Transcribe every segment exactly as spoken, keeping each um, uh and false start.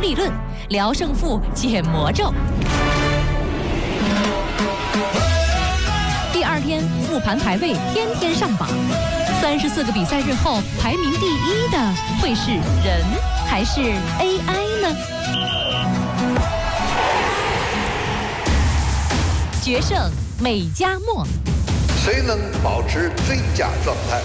立论，聊胜负，解魔咒。第二天复盘排位天天上榜，三十四个比赛日后，排名第一的会是人还是 A I 呢？决胜美加墨， 谁能保持最佳状态？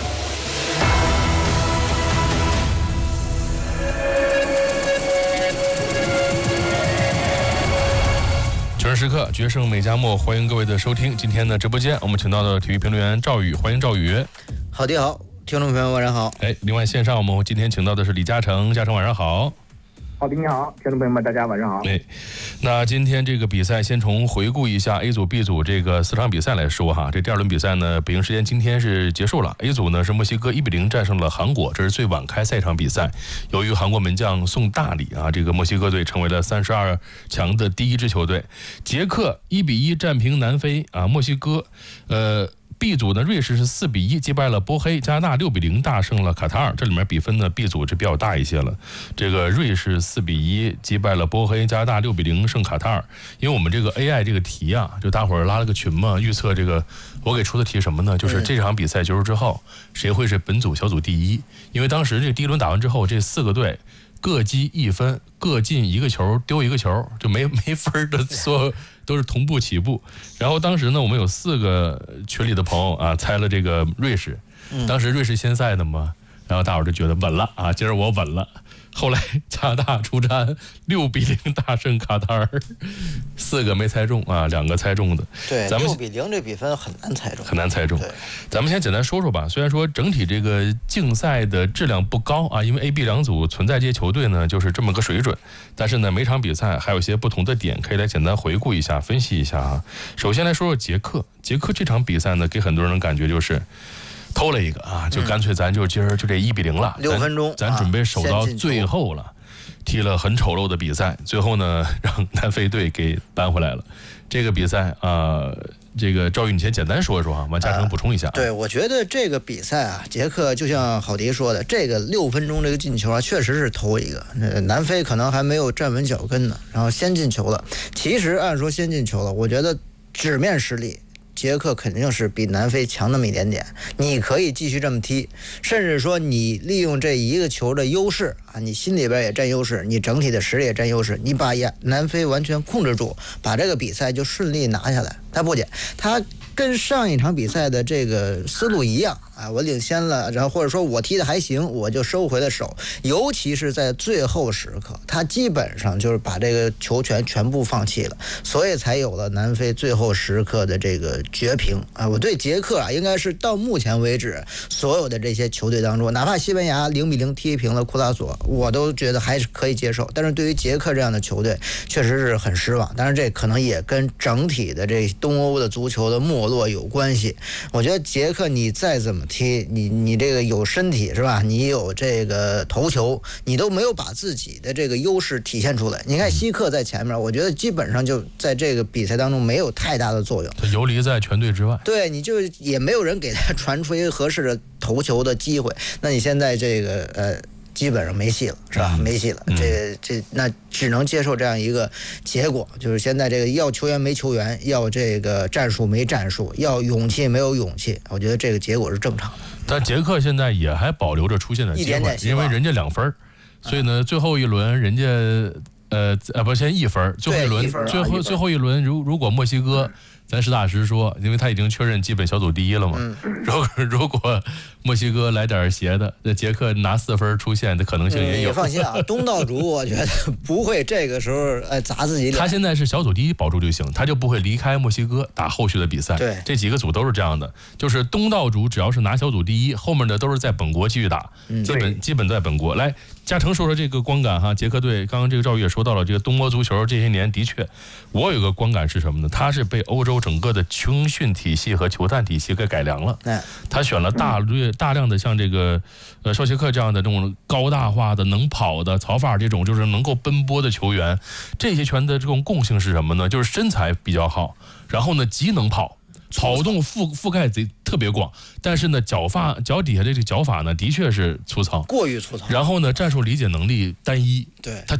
全时刻决胜美加墨，欢迎各位的收听。今天的直播间，我们请到的体育评论员赵宇，欢迎赵宇。 好的好，听众朋友晚上好。 哎，另外线上我们今天请到的是李嘉诚，嘉诚晚上好。 好的，你好，听众朋友们，大家晚上好。 哎，那今天这个比赛，先从回顾一下 A 组、B 组这个四场比赛来说哈。这第二轮比赛呢，北京时间今天是结束了。A 组呢是墨西哥一比零战胜了韩国，这是最晚开赛场比赛。由于韩国门将宋大礼啊，这个墨西哥队成为了三十二强的第一支球队。捷克一比一战平南非啊，墨西哥，呃。B 组呢，瑞士是四比一击败了波黑，加拿大六比零大胜了卡塔尔。这里面比分呢 ，B 组是比较大一些了。这个瑞士四比一击败了波黑，加拿大六比零胜卡塔尔。因为我们这个 A I 这个题啊，就大伙儿拉了个群嘛，预测这个我给出的题是什么呢？就是这场比赛结束之后，谁会是本组小组第一？因为当时这第一轮打完之后，这四个队各积一分，各进一个球，丢一个球，就没没分的所都是同步起步。然后当时呢，我们有四个群里的朋友啊猜了这个瑞士，当时瑞士先赛的嘛，然后大伙儿就觉得稳了啊，今儿我稳了。后来加拿大出战六比零大胜卡塔尔，四个没猜中啊，两个猜中的。 对，咱们六比零这比分很难猜中， 很难猜中。咱们先简单说说吧。虽然说整体这个竞赛的质量不高啊，因为 A、B 两组存在这些球队呢，就是这么个水准。但是呢，每场比赛还有一些不同的点，可以来简单回顾一下、分析一下啊。首先来说说捷克，捷克这场比赛呢，给很多人的感觉就是偷了一个啊，就干脆咱就今儿就这一比零了， 六分钟， 咱准备守到最后了，踢了很丑陋的比赛，最后呢让南非队给扳回来了。这个比赛啊、呃，这个赵宇你先简单说一说啊，完嘉诚补充一下、啊。 对，我觉得这个比赛啊，捷克就像郝迪说的，这个六分钟这个进球啊，确实是偷一个，南非可能还没有站稳脚跟呢，然后先进球了。其实按说先进球了，我觉得纸面实力，捷克肯定是比南非强那么一点点，你可以继续这么踢，甚至说你利用这一个球的优势啊，你心里边也占优势，你整体的实力也占优势，你把南非完全控制住，把这个比赛就顺利拿下来。他不仅他跟上一场比赛的这个思路一样啊，我领先了，然后或者说我踢的还行，我就收回了手。尤其是在最后时刻，他基本上就是把这个球权全部放弃了，所以才有了南非最后时刻的这个绝平啊。我对捷克啊，应该是到目前为止所有的这些球队当中，哪怕西班牙零比零踢平了库拉索，我都觉得还是可以接受。但是对于捷克这样的球队，确实是很失望。当然，这可能也跟整体的这东欧的足球的没落有关系。我觉得捷克你再怎么踢，你你这个有身体是吧？你有这个头球，你都没有把自己的这个优势体现出来。你看希克在前面，我觉得基本上就在这个比赛当中没有太大的作用， 他游离在全队之外。 对，你就也没有人给他传出一个合适的头球的机会。那你现在这个呃。基本上没戏了，是吧？没戏了，这这那只能接受这样一个结果，就是现在这个要球员没球员，要这个战术没战术，要勇气没有勇气。我觉得这个结果是正常的。 但捷克现在也还保留着出线的机会， 一点点因为人家两分，所以呢，最后一轮人家呃呃不先一分，最后一轮最后最后一轮如如果墨西哥。咱实打实说，因为他已经确认基本小组第一了嘛。嗯、如果如果墨西哥来点邪的，那捷克拿四分出线的可能性也有。 你、嗯、放心啊，东道主我觉得不会这个时候哎砸自己脸。 他现在是小组第一保住就行，他就不会离开墨西哥打后续的比赛。 对， 这几个组都是这样的，就是东道主只要是拿小组第一，后面的都是在本国继续打，嗯、基本基本在本国。来，嘉诚说说这个观感哈，捷克队刚刚这个赵宇也说到了，这个东欧足球这些年的确，我有个观感是什么呢？他是被欧洲整个的青训体系和球探体系给改良了。他选了大略大量的像这个呃绍切克这样的这种高大化的能跑的曹法这种就是能够奔波的球员，这些拳的这种共性是什么呢？就是身材比较好，然后呢极能跑。跑动覆覆盖贼特别广，但是呢，脚法脚底下这个脚法呢，的确是粗糙， 过于粗糙。 然后呢，战术理解能力单一， 对， 他